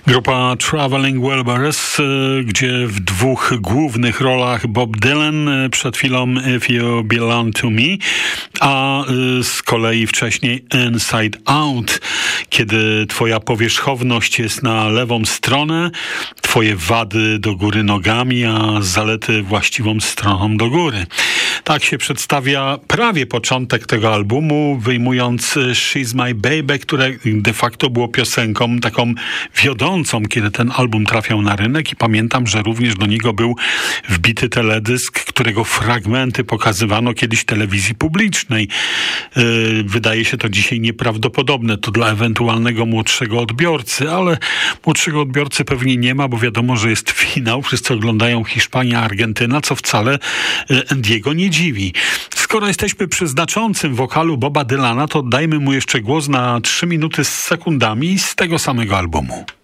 Grupa Traveling Wilburys, gdzie w dwóch głównych rolach Bob Dylan, przed chwilą If You Belong to Me, a z kolei wcześniej Inside Out, kiedy twoja powierzchowność jest na lewą stronę, twoje wady do góry nogami, a zalety właściwą stroną do góry. Tak się przedstawia prawie początek tego albumu, wyjmując She's My Baby, które de facto było piosenką taką wiodącą, kiedy ten album trafiał na rynek, i pamiętam, że również do niego był wbity teledysk, którego fragmenty pokazywano kiedyś w telewizji publicznej. Wydaje się to dzisiaj nieprawdopodobne. To dla ewentualnego młodszego odbiorcy, ale młodszego odbiorcy pewnie nie ma, bo wiadomo, że jest finał. Wszyscy oglądają Hiszpania, Argentyna, co wcale Andiego nie dziwi. Skoro jesteśmy przy znaczącym wokalu Boba Dylana, to dajmy mu jeszcze głos na 3 minuty z sekundami z tego samego albumu.